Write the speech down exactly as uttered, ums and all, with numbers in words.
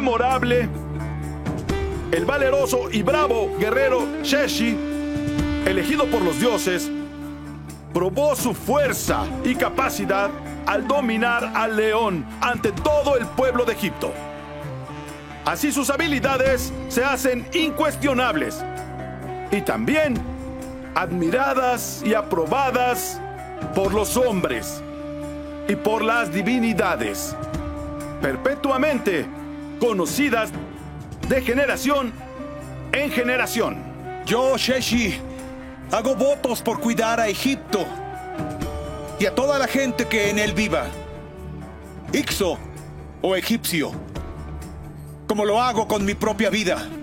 memorable, el valeroso y bravo guerrero Sheshi, elegido por los dioses, probó su fuerza y capacidad al dominar al león ante todo el pueblo de Egipto. Así sus habilidades se hacen incuestionables y también admiradas y aprobadas por los hombres y por las divinidades, perpetuamente conocidas de generación en generación. Yo, Sheshi, hago votos por cuidar a Egipto y a toda la gente que en él viva, Ixo o egipcio, como lo hago con mi propia vida.